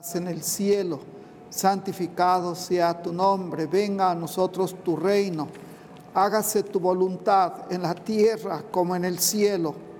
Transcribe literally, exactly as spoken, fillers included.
en el cielo, santificado sea tu nombre, venga a nosotros tu reino, hágase tu voluntad en la tierra como en el cielo.